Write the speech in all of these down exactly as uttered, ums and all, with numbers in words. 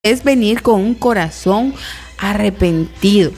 es venir con un corazón arrepentido.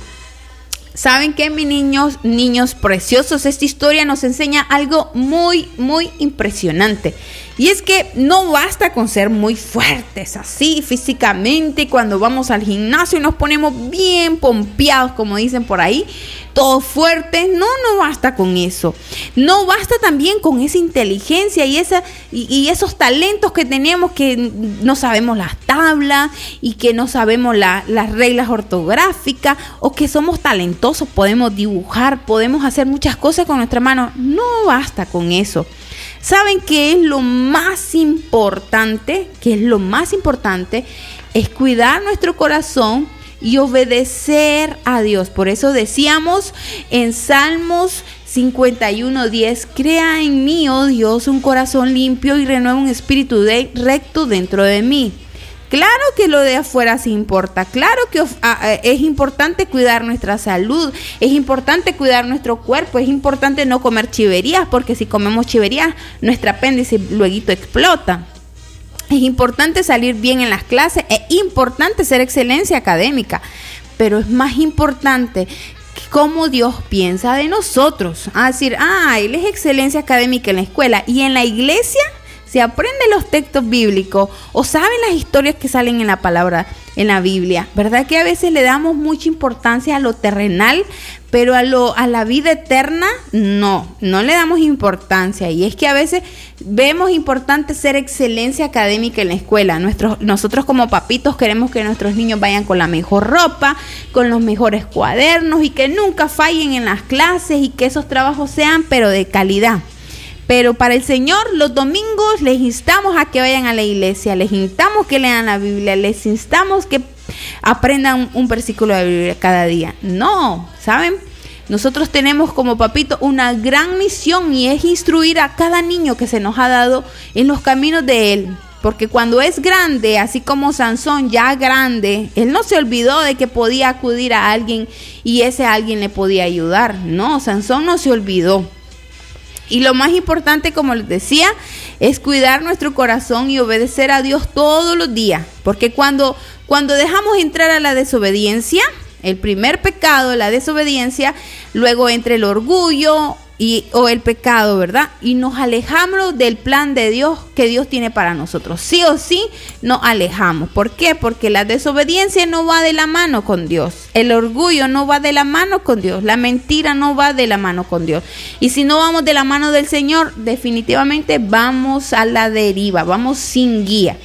¿Saben qué, mis niños, niños preciosos? Esta historia nos enseña algo muy, muy impresionante. Y es que no basta con ser muy fuertes así físicamente cuando vamos al gimnasio y nos ponemos bien pompeados, como dicen por ahí, todos fuertes. No, no basta con eso. No basta también con esa inteligencia y, esa, y, y esos talentos que tenemos, que no sabemos las tablas y que no sabemos la, las reglas ortográficas, o que somos talentosos, podemos dibujar, podemos hacer muchas cosas con nuestra mano. No basta con eso. ¿Saben qué es lo más importante? ¿Qué es lo más importante? Es cuidar nuestro corazón y obedecer a Dios. Por eso decíamos en Salmos cincuenta y uno diez, crea en mí, oh Dios, un corazón limpio y renueva un espíritu de, recto dentro de mí. Claro que lo de afuera sí importa, claro que es importante cuidar nuestra salud, es importante cuidar nuestro cuerpo, es importante no comer chiverías, porque si comemos chiverías, nuestro apéndice luego explota. Es importante salir bien en las clases, es importante ser excelencia académica, pero es más importante cómo Dios piensa de nosotros. A decir, ah, Él es excelencia académica en la escuela y en la iglesia se aprenden los textos bíblicos o saben las historias que salen en la palabra, en la Biblia. ¿Verdad que a veces le damos mucha importancia a lo terrenal, pero a, lo, a la vida eterna no, no le damos importancia? Y es que a veces vemos importante ser excelencia académica en la escuela. Nuestros, nosotros como papitos queremos que nuestros niños vayan con la mejor ropa, con los mejores cuadernos y que nunca fallen en las clases y que esos trabajos sean pero de calidad. Pero para el Señor, los domingos les instamos a que vayan a la iglesia, les instamos que lean la Biblia, les instamos que aprendan un versículo de la Biblia cada día. No, ¿saben? Nosotros tenemos como papito una gran misión y es instruir a cada niño que se nos ha dado en los caminos de Él. Porque cuando es grande, así como Sansón ya grande, él no se olvidó de que podía acudir a alguien y ese alguien le podía ayudar. No, Sansón no se olvidó. Y lo más importante, como les decía, es cuidar nuestro corazón y obedecer a Dios todos los días. Porque cuando, cuando dejamos entrar a la desobediencia, el primer pecado, la desobediencia, luego entra el orgullo y, o el pecado, ¿verdad? Y nos alejamos del plan de Dios que Dios tiene para nosotros. Sí o sí nos alejamos. ¿Por qué? Porque la desobediencia no va de la mano con Dios. El orgullo no va de la mano con Dios. La mentira no va de la mano con Dios. Y si no vamos de la mano del Señor, definitivamente vamos a la deriva, vamos sin guía.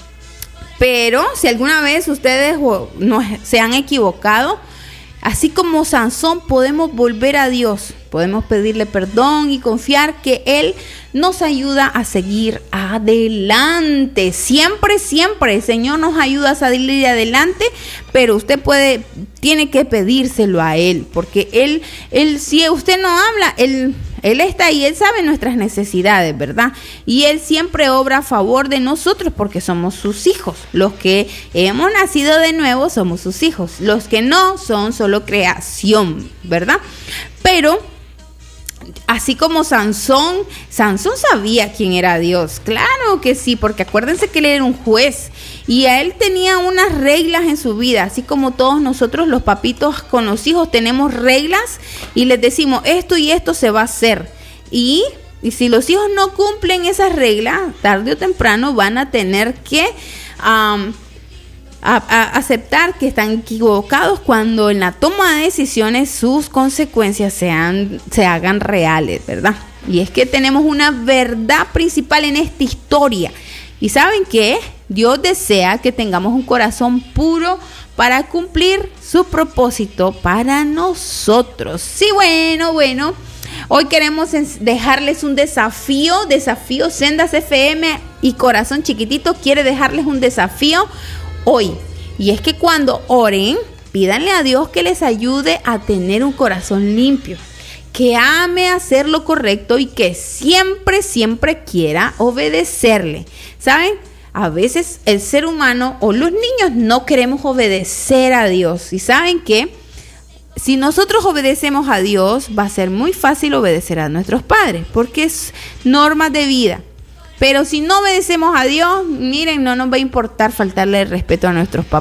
Pero si alguna vez ustedes no, se han equivocado, así como Sansón, podemos volver a Dios, podemos pedirle perdón y confiar que Él nos ayuda a seguir adelante. Siempre, siempre el Señor nos ayuda a salir adelante, pero usted puede, tiene que pedírselo a Él, porque Él, Él, si usted no habla, Él, Él está ahí, Él sabe nuestras necesidades, ¿verdad? Y Él siempre obra a favor de nosotros porque somos sus hijos. Los que hemos nacido de nuevo somos sus hijos. Los que no son solo creación, ¿verdad? Pero así como Sansón, Sansón sabía quién era Dios. Claro que sí, porque acuérdense que él era un juez y a él tenía unas reglas en su vida, así como todos nosotros los papitos con los hijos tenemos reglas y les decimos esto y esto se va a hacer. Y, y si los hijos no cumplen esas reglas, tarde o temprano van a tener que Um, A, a aceptar que están equivocados cuando en la toma de decisiones sus consecuencias sean, se hagan reales, ¿verdad? Y es que tenemos una verdad principal en esta historia. ¿Y saben qué? Dios desea que tengamos un corazón puro para cumplir su propósito para nosotros. Sí, bueno, bueno. Hoy queremos dejarles un desafío, desafío Sendas F M y Corazón Chiquitito quiere dejarles un desafío hoy, y es que cuando oren, pídanle a Dios que les ayude a tener un corazón limpio, que ame hacer lo correcto y que siempre, siempre quiera obedecerle. ¿Saben? A veces el ser humano o los niños no queremos obedecer a Dios. ¿Y saben qué? Si nosotros obedecemos a Dios, va a ser muy fácil obedecer a nuestros padres, porque es norma de vida. Pero si no obedecemos a Dios, miren, no nos va a importar faltarle el respeto a nuestros papás.